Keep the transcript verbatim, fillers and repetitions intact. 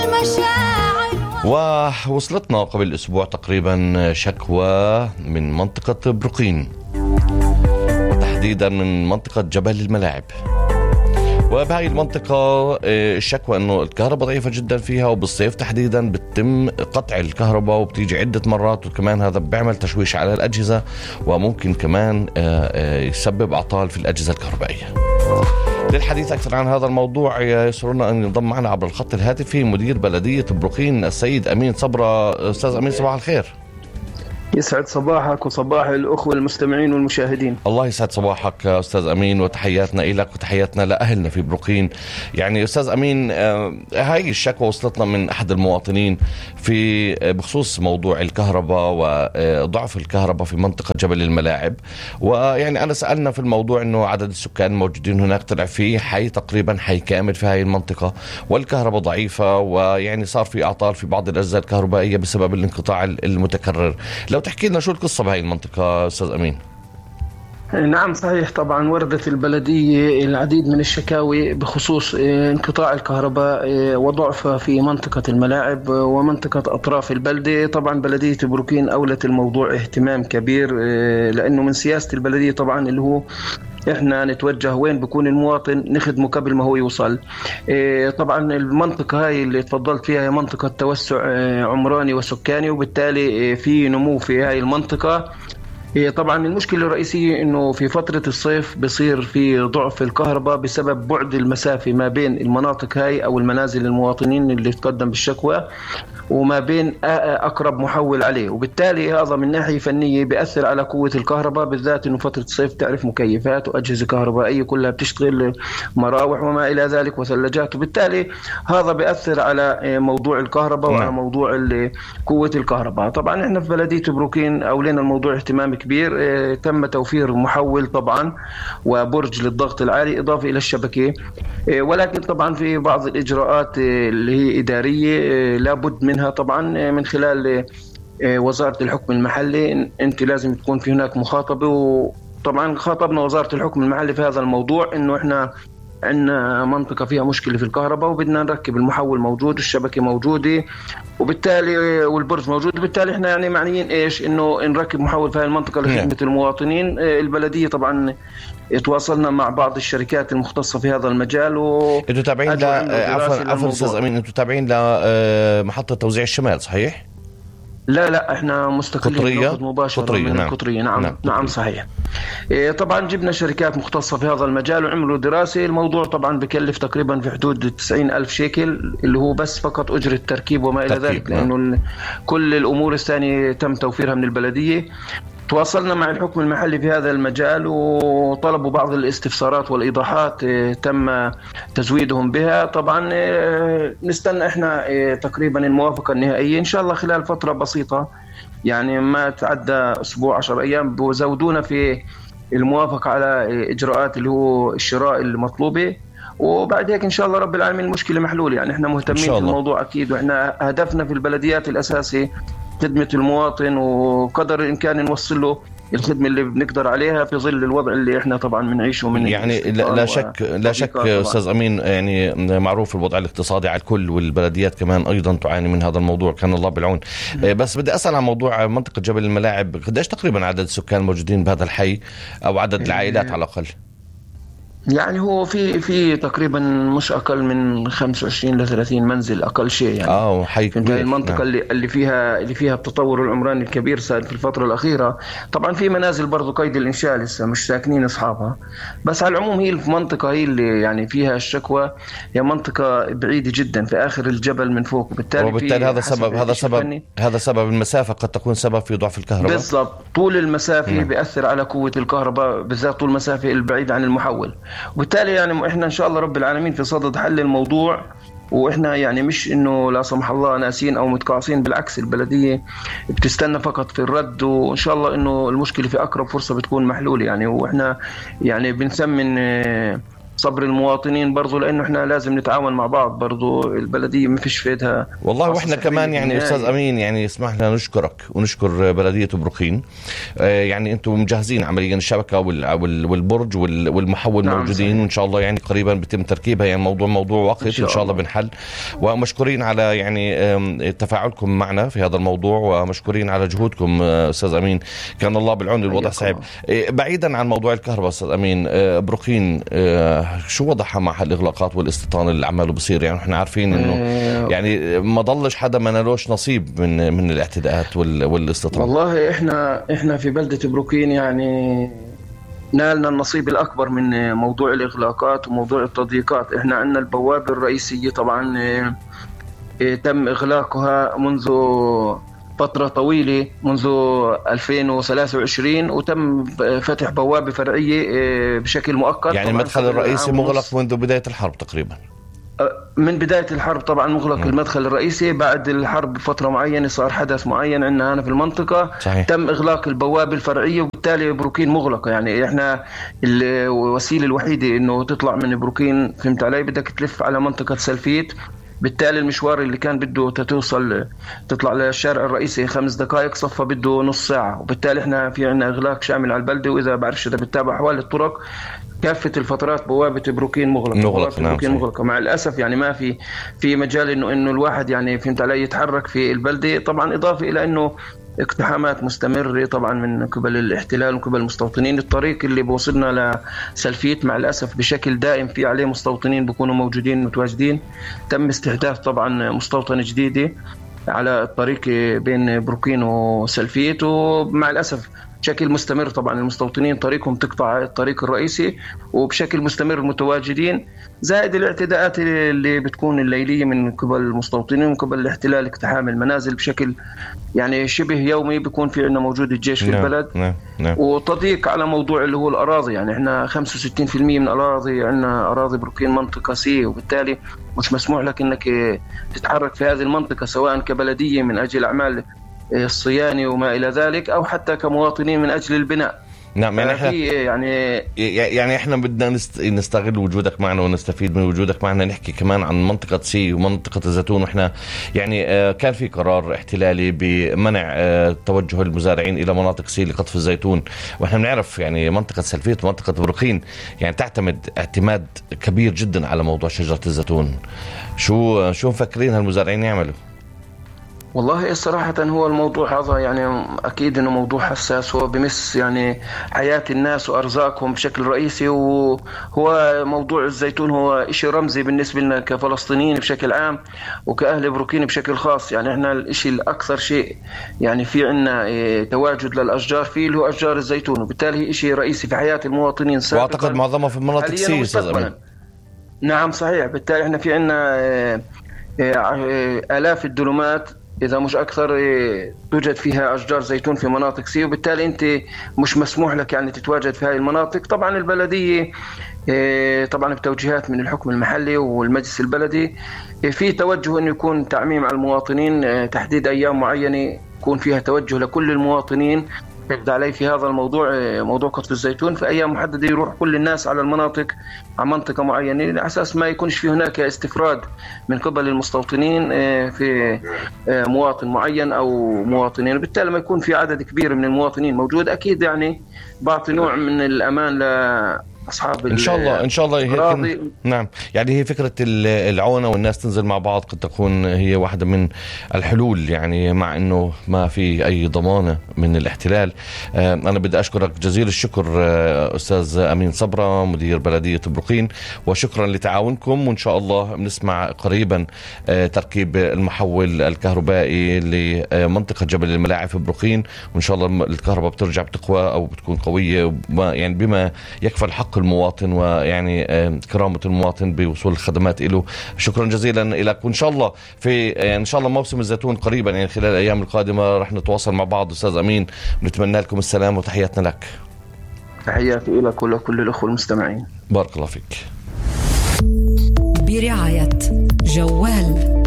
ووصلتنا قبل أسبوع تقريبا شكوى من منطقة برقين، تحديدا من منطقة جبل الملاعب. وبهاي المنطقة الشكوى أنه الكهرباء ضعيفة جدا فيها، وبالصيف تحديدا بتم قطع الكهرباء وبتيجي عدة مرات، وكمان هذا بيعمل تشويش على الأجهزة وممكن كمان يسبب أعطال في الأجهزة الكهربائية. للحديث أكثر عن هذا الموضوع يسرنا أن ينضم معنا عبر الخط الهاتفي مدير بلدية برقين السيد أمين صبرة. أستاذ أمين صباح الخير. يسعد صباحك وصباح الأخوة المستمعين والمشاهدين. الله يسعد صباحك أستاذ أمين، وتحياتنا إليك وتحياتنا لأهلنا في برقين. يعني أستاذ أمين، هاي الشكوى وصلتنا من أحد المواطنين في بخصوص موضوع الكهرباء وضعف الكهرباء في منطقة جبل الملاعب. ويعني أنا سألنا في الموضوع أنه عدد السكان الموجودين هناك طلع فيه حي تقريبا حي كامل في هاي المنطقة، والكهرباء ضعيفة، ويعني صار في أعطال في بعض الأجزاء الكهربائية بسبب الانقطاع المتكرر. لو تحكي لنا شو القصة بهاي المنطقة أستاذ أمين؟ نعم صحيح، طبعا وردت البلدية العديد من الشكاوي بخصوص انقطاع الكهرباء وضعفها في منطقة الملاعب ومنطقة أطراف البلدة. طبعا بلدية برقين أولت الموضوع اهتمام كبير، لأنه من سياسة البلدية طبعا اللي هو احنا نتوجه وين بكون المواطن نخدمه قبل ما هو يوصل. طبعا المنطقة هاي اللي تفضلت فيها هي منطقة توسع عمراني وسكاني، وبالتالي في نمو في هاي المنطقة. طبعا المشكلة الرئيسية انه في فترة الصيف بصير في ضعف الكهرباء بسبب بعد المسافة ما بين المناطق هاي او المنازل المواطنين اللي تقدم بالشكوى وما بين أقرب محول عليه، وبالتالي هذا من ناحية فنية بيأثر على قوة الكهرباء، بالذات إنه فترة الصيف تعرف مكيفات وأجهزة كهربائية كلها بتشتغل، مراوح وما إلى ذلك وثلاجات، وبالتالي هذا بيأثر على موضوع الكهرباء وعلى موضوع قوة الكهرباء. طبعا إحنا في بلدية برقين أولينا الموضوع اهتمام كبير، تم توفير محول طبعا وبرج للضغط العالي إضافة إلى الشبكة، ولكن طبعا في بعض الإجراءات اللي هي إدارية لابد منها طبعا من خلال وزارة الحكم المحلي. انت لازم تكون في هناك مخاطبة، وطبعا خاطبنا وزارة الحكم المحلي في هذا الموضوع انه احنا عندنا منطقة فيها مشكلة في الكهرباء وبدنا نركب المحول موجود والشبكة موجودة وبالتالي والبرج موجود، وبالتالي احنا يعني معنيين ايش انه نركب محول في هذه المنطقة لخدمة المواطنين. البلدية طبعا تواصلنا مع بعض الشركات المختصة في هذا المجال و انتوا تابعين ل عفوا عفوا استاذ امين، انتوا تابعين لمحطة توزيع الشمال صحيح؟ لا لا احنا مستقلين مباشرة قطرية. من نعم. القطرية. نعم نعم, نعم صحيح. إيه طبعا جبنا شركات مختصة في هذا المجال وعملوا دراسة. الموضوع طبعا بكلف تقريبا في حدود تسعين ألف شيكل اللي هو بس فقط أجرة تركيب وما إلى ذلك، لأنه نعم. كل الأمور الثانية تم توفيرها من البلدية. تواصلنا مع الحكم المحلي في هذا المجال وطلبوا بعض الاستفسارات والإيضاحات تم تزويدهم بها. طبعا نستنى احنا تقريبا الموافقة النهائية إن شاء الله خلال فترة بسيطة، يعني ما تعدى أسبوع عشر أيام بوزودونا في الموافقة على إجراءات اللي هو الشراء المطلوبة، وبعد هيك إن شاء الله رب العالمين المشكلة محلولة. يعني احنا مهتمين في الموضوع أكيد، وإحنا هدفنا في البلديات الأساسي خدمة المواطن وقدر الإمكان نوصل له الخدمة اللي بنقدر عليها في ظل الوضع اللي احنا طبعا بنعيشه من يعني لا, لا شك لا شك أستاذ أمين، يعني معروف الوضع الاقتصادي على الكل والبلديات كمان أيضا تعاني من هذا الموضوع، كان الله بالعون. بس بدي أسأل عن موضوع منطقة جبل الملاعب، قديش تقريبا عدد السكان الموجودين بهذا الحي أو عدد العائلات على الأقل؟ يعني هو في في تقريبا مش اقل من خمسة وعشرين ل ثلاثين منزل اقل شيء يعني. اه حي كبير. المنطقه نعم. اللي اللي فيها اللي فيها التطور العمراني الكبير صار في الفتره الاخيره. طبعا في منازل برضو قيد الانشاء لسه مش ساكنين اصحابها، بس على العموم هي المنطقه هي اللي يعني فيها الشكوى، هي منطقه بعيده جدا في اخر الجبل من فوق، وبالتالي وبالتالي هذا سبب هذا سبب هذا سبب المسافه قد تكون سبب في ضعف الكهرباء. بالضبط، طول المسافه نعم. بيأثر على قوه الكهرباء، بالذات طول المسافه البعيد عن المحول، وبالتالي يعني احنا ان شاء الله رب العالمين في صدد حل الموضوع. واحنا يعني مش انه لا سمح الله ناسين او متقاعسين، بالعكس البلديه بتستنى فقط في الرد، وان شاء الله انه المشكله في اقرب فرصه بتكون محلوله يعني. واحنا يعني بنثمن صبر المواطنين برضو، لأنه إحنا لازم نتعاون مع بعض برضو. البلدية ما فيش في إيدها والله. وإحنا كمان يعني أستاذ أمين يعني اسمح لنا نشكرك ونشكر بلدية برقين. يعني أنتم مجهزين عمليا الشبكة والبرج والمحول نعم موجودين صحيح. وإن شاء الله يعني قريبا بيتم تركيبها. يعني موضوع موضوع وقت إن شاء, إن شاء الله بنحل. ومشكورين على يعني تفاعلكم معنا في هذا الموضوع، ومشكورين على جهودكم أستاذ أمين. كان الله بالعون، الوضع صعب. بعيدا عن موضوع الكهرباء أستاذ أمين، برقين شو وضعها مع الإغلاقات والاستيطان اللي عماله بصير؟ يعني احنا عارفين إنه يعني ما ضلش حدا ما نالوش نصيب من من الاعتداءات والاستيطان. والله احنا احنا في بلدة برقين يعني نالنا النصيب الأكبر من موضوع الإغلاقات وموضوع التضييقات. احنا عندنا البوابة الرئيسية طبعا تم إغلاقها منذ فترة طويلة، منذ ألفين وثلاثة وعشرين، وتم فتح بوابة فرعية بشكل مؤقت. يعني المدخل الرئيسي مغلق منذ بداية الحرب تقريبا. من بداية الحرب طبعا مغلق م. المدخل الرئيسي. بعد الحرب بفترة معينة صار حدث معين عندنا هنا في المنطقة صحيح. تم إغلاق البوابة الفرعية، وبالتالي برقين مغلقة. يعني إحنا الوسيلة الوحيدة إنه تطلع من برقين فهمت علي بدك تلف على منطقة سلفيت. بالتالي المشوار اللي كان بده توصل تطلع للشارع الرئيسي خمس دقائق صفى بده نص ساعة. وبالتالي احنا في عنا إغلاق شامل على البلدة. وإذا بعرفش إذا بتتابع أحوال الطرق كافة الفترات بوابة برقين مغلقة. مغلق نعم برقين مغلقة مع الأسف. يعني ما في في مجال إنه إنه الواحد يعني فهمت علي يتحرك في البلدة. طبعا إضافة إلى إنه اقتحامات مستمرة طبعا من قبل الاحتلال وقبل المستوطنين. الطريق اللي بوصلنا لسلفيت مع الأسف بشكل دائم في عليه مستوطنين بيكونوا موجودين متواجدين. تم استهداف طبعا مستوطنة جديدة على الطريق بين برقين وسلفيت، ومع الأسف بشكل مستمر طبعا المستوطنين طريقهم تقطع الطريق الرئيسي وبشكل مستمر متواجدين، زائد الاعتداءات اللي بتكون الليلية من قبل المستوطنين ومن قبل الاحتلال اقتحام المنازل بشكل يعني شبه يومي. بيكون في عندنا موجود الجيش في نعم البلد نعم نعم. وتضييق على موضوع اللي هو الأراضي. يعني احنا خمسة وستين بالمئة من الأراضي عندنا أراضي برقين منطقة سي، وبالتالي مش مسموح لك انك تتحرك في هذه المنطقة سواء كبلدية من أجل أعمال الصيانة وما إلى ذلك، أو حتى كمواطنين من أجل البناء. نعم يعني احنا يعني يعني احنا بدنا نستغل وجودك معنا ونستفيد من وجودك معنا. نحكي كمان عن منطقة سي ومنطقة الزيتون. واحنا يعني كان في قرار احتلالي بمنع توجه المزارعين الى مناطق سي لقطف الزيتون، واحنا بنعرف يعني منطقة سلفيت ومنطقة برقين يعني تعتمد اعتماد كبير جدا على موضوع شجرة الزيتون. شو شو مفكرين هالمزارعين يعملوا؟ والله صراحة هو الموضوع هذا يعني أكيد إنه موضوع حساس، هو بمس يعني حياة الناس وأرزاقهم بشكل رئيسي. وهو موضوع الزيتون هو إشي رمزي بالنسبة لنا كفلسطينيين بشكل عام وكأهل برقين بشكل خاص. يعني إحنا الإشي الأكثر شيء يعني في عنا تواجد للأشجار فيه اللي هو أشجار الزيتون، وبالتالي إشي رئيسي في حياة المواطنين سابقا، وأعتقد معظمها في المناطق سي. نعم صحيح. بالتالي إحنا في عنا آلاف الدلومات إذا مش أكثر توجد فيها أشجار زيتون في مناطق سي، وبالتالي أنت مش مسموح لك يعني تتواجد في هذه المناطق. طبعا البلدية طبعا بتوجيهات من الحكم المحلي والمجلس البلدي في توجه أن يكون تعميم على المواطنين، تحديد أيام معينة يكون فيها توجه لكل المواطنين يبدأ عليه في هذا الموضوع، موضوع قطف الزيتون في أيام محددة يروح كل الناس على المناطق على منطقة معينة، على أساس ما يكونش في هناك استفراد من قبل المستوطنين في مواطن معين أو مواطنين، وبالتالي ما يكون في عدد كبير من المواطنين موجود. أكيد يعني بعطي نوع من الأمان ل أصحاب إن شاء الله إن شاء الله هيك. نعم يعني هي فكرة العونة والناس تنزل مع بعض قد تكون هي واحدة من الحلول، يعني مع إنه ما في أي ضمانة من الاحتلال. أنا بدي أشكرك جزيل الشكر أستاذ أمين صبرة مدير بلدية برقين، وشكرا لتعاونكم، وإن شاء الله بنسمع قريبا تركيب المحول الكهربائي لمنطقة جبل الملاعب في برقين، وإن شاء الله الكهرباء بترجع بتقوى أو بتكون قوية يعني بما يكفي الحق المواطن ويعني كرامة المواطن بوصول الخدمات له. شكرا جزيلا لك، وإن شاء الله في يعني إن شاء الله موسم الزيتون قريبا يعني خلال الأيام القادمة رح نتواصل مع بعض أستاذ أمين، ونتمنى لكم السلام وتحياتنا لك. تحياتي لك ولكل الأخوة المستمعين. بارك الله فيك. برعاية جوال.